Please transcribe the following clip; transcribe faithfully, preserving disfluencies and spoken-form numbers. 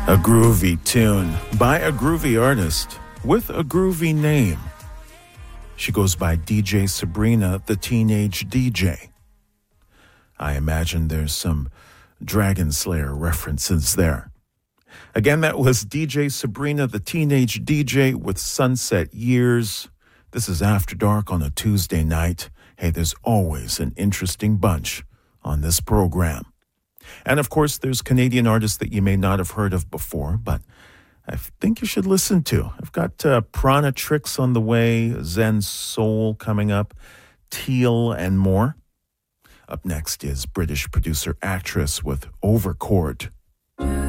A groovy tune by a groovy artist with a groovy name. She goes by D J Sabrina, the Teenage D J. I imagine there's some Dragon Slayer references there. Again, that was D J Sabrina, the Teenage D J with Sunset Years. This is After Dark on a Tuesday night. Hey, there's always an interesting bunch on this program. And of course, there's Canadian artists that you may not have heard of before, but I think you should listen to. I've got uh, Prana Tricks on the way, Zen Soul coming up, Teal, and more. Up next is British producer-actress with Overcord.